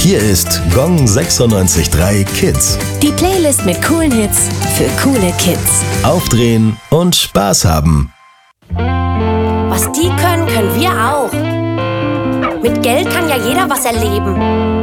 Hier ist Gong 96.3 Kids. Die Playlist mit coolen Hits für coole Kids. Aufdrehen und Spaß haben. Was die können, können wir auch. Mit Geld kann ja jeder was erleben.